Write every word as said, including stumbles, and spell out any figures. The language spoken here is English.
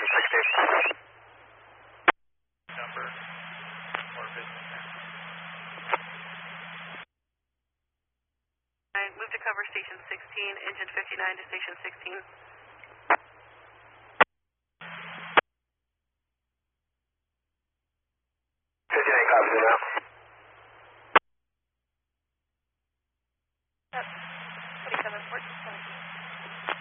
sixteen. Number or business. Move to cover station sixteen, engine fifty-nine to station sixteen. fifty-nine copies it now.